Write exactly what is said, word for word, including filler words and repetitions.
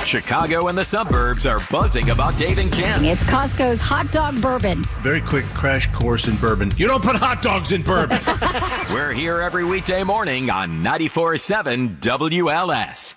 Chicago and the suburbs are buzzing about Dave and Ken. It's Costco's hot dog bourbon. Very quick crash course in bourbon. You don't put hot dogs in bourbon. We're here every weekday morning on ninety-four point seven W L S.